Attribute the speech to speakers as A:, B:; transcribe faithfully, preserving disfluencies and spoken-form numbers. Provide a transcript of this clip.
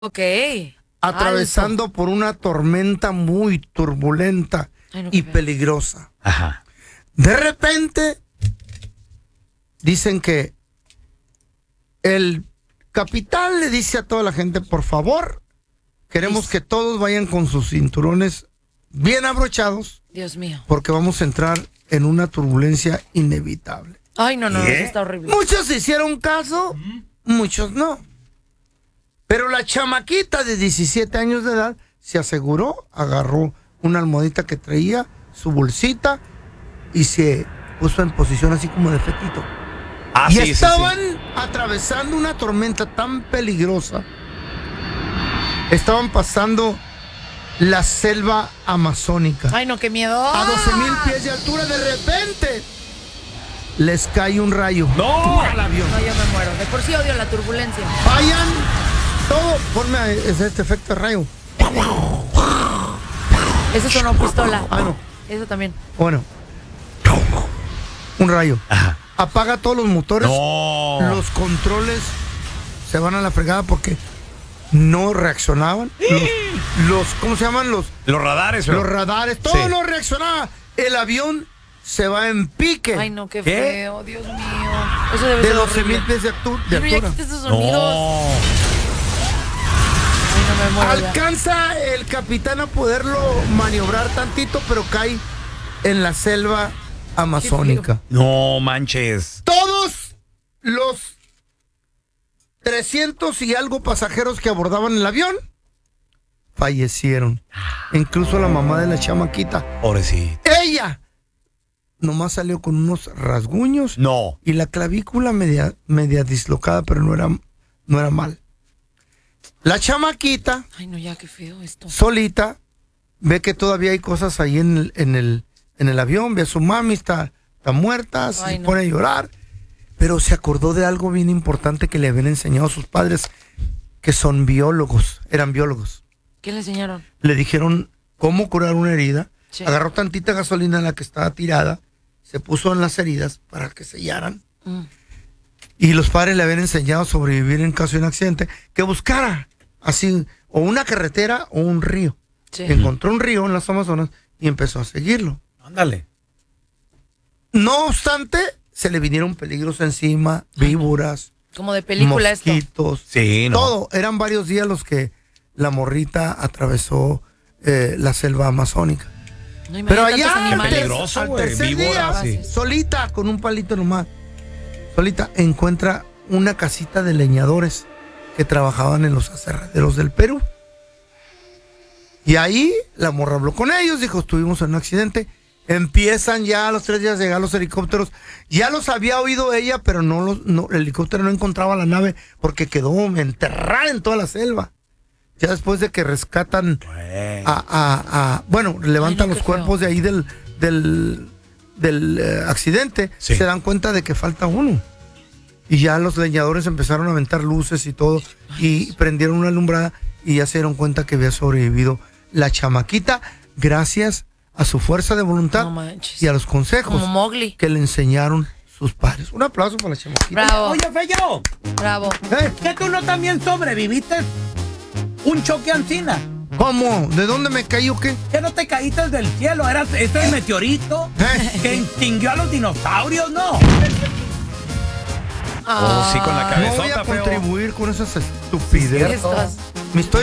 A: Ok.
B: Atravesando Alto. por una tormenta muy turbulenta Ay, no, y peligrosa.
C: Ajá.
B: De repente, dicen que el capitán le dice a toda la gente, por favor, queremos que todos vayan con sus cinturones bien abrochados.
A: Dios mío.
B: Porque vamos a entrar en una turbulencia inevitable.
A: Ay, no, no, ¿Qué? Eso está horrible.
B: Muchos hicieron caso, ¿Mm? muchos no. Pero la chamaquita de diecisiete años de edad se aseguró, agarró una almohadita que traía, su bolsita, y se puso en posición así como de fetito.
C: Ah,
B: y
C: sí,
B: estaban
C: sí, sí.
B: atravesando una tormenta tan peligrosa. Estaban pasando la selva amazónica.
A: Ay, no, qué miedo.
B: A doce mil pies de altura, de repente les cae un rayo.
C: ¡No!
B: Al avión.
A: No, yo me muero. De por sí odio la turbulencia.
B: Vayan todo, ponme este efecto de rayo.
A: Eso sonó pistola.
B: Ah, no.
A: Eso también.
B: Bueno. Un rayo.
C: Ajá.
B: Apaga todos los motores.
C: No.
B: Los controles se van a la fregada porque no reaccionaban. Los, los ¿cómo se llaman? Los,
C: los radares.
B: Pero... Los radares. Todo sí. no reaccionaba. El avión se va en pique.
A: Ay, no, qué, ¿Qué? feo, Dios mío. Eso debe
B: de
A: ser
B: doce mil pies de, altu- de
A: altura.
B: altura.
A: esos sonidos.
C: No.
A: Ay, no me muero
B: Alcanza ya. el capitán a poderlo maniobrar tantito, pero cae en la selva amazónica.
C: No manches.
B: Todos los trescientos y algo pasajeros que abordaban el avión fallecieron. Incluso la mamá de la chamaquita.
C: Pobrecita.
B: Ella nomás salió con unos rasguños.
C: No.
B: Y la clavícula media, media dislocada, pero no era, no era mal. La chamaquita,
A: Ay, no, ya, qué feo esto.
B: solita, ve que todavía hay cosas ahí en el, en el, en el avión, ve a su mami, está, está muerta, Ay, se no. pone a llorar, pero se acordó de algo bien importante que le habían enseñado sus padres, que son biólogos, eran biólogos.
A: ¿Qué le enseñaron?
B: Le dijeron cómo curar una herida,
A: sí.
B: agarró tantita gasolina en la que estaba tirada, se puso en las heridas para que sellaran, mm. y los padres le habían enseñado a sobrevivir en caso de un accidente, que buscara así, o una carretera o un río. Sí. Encontró un río en las Amazonas y empezó a seguirlo.
C: Ándale.
B: No obstante, se le vinieron peligros encima, víboras,
A: como de película
B: mosquitos,
C: esto. Sí, no.
B: Todo. Eran varios días los que la morrita atravesó eh, la selva amazónica.
A: No,
B: pero allá,
C: Qué peligroso,
B: al tercer
C: víbora,
B: día,
C: sí.
B: solita, con un palito nomás, solita, encuentra una casita de leñadores que trabajaban en los aserraderos del Perú. Y ahí la morra habló con ellos, dijo, estuvimos en un accidente. Empiezan ya a los tres días a llegar los helicópteros. Ya los había oído ella, pero no, los, no el helicóptero no encontraba la nave porque quedó enterrada en toda la selva. Ya después de que rescatan a, a, a bueno, levantan Ay, no, los cuerpos feo. de ahí del, del, del eh, accidente, sí. se dan cuenta de que falta uno. Y ya los leñadores empezaron a aventar luces y todo, Ay, y prendieron una alumbrada y ya se dieron cuenta que había sobrevivido la chamaquita gracias a su fuerza de voluntad
A: no
B: y a los consejos que le enseñaron sus padres. Un aplauso para la chamaquita.
A: Bravo.
D: Oye, Fello.
A: Bravo.
B: ¿Eh?
D: ¿Que tú no también sobreviviste un choque ancina?
B: ¿Cómo? ¿De dónde me caí o qué?
D: Que no te caíste del cielo, era ese meteorito
B: ¿Eh?
D: que extinguió a los dinosaurios, ¿no?
C: Oh, sí, con la cabezota,
B: no voy a
C: feo.
B: contribuir con esas estupideces.
A: ¿Qué estás?
B: Mi historia